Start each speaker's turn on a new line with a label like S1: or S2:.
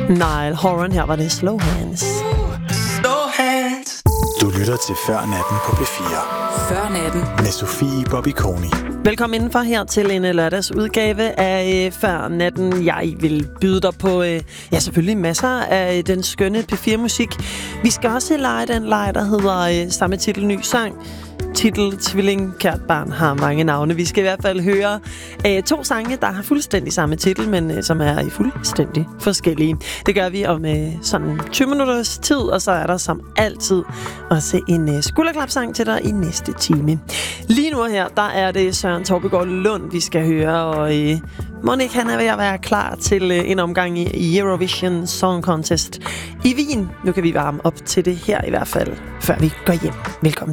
S1: Niall Horan, her var det Slow Hands.
S2: Du lytter til Før Natten på P4.
S3: Før Natten
S2: med Sofie Bobby Koni.
S1: Velkommen indenfor her til en lørdagsudgave af Før Natten. Jeg vil byde dig på selvfølgelig masser af den skønne P4-musik. Vi skal også lege den leg, der hedder samme titel ny sang. Titel, tvilling, kært barn har mange navne. Vi skal i hvert fald høre 2 sange, der har fuldstændig samme titel, men som er fuldstændig forskellige. Det gør vi om sådan 20 minutters tid, og så er der som altid også en skulderklapsang til dig i næste time. Lige nu her, der er det Søren Torpegaard Lund, vi skal høre, og Monik, han er ved at være klar til en omgang i Eurovision Song Contest i Wien. Nu kan vi varme op til det her i hvert fald, før vi går hjem. Velkommen til.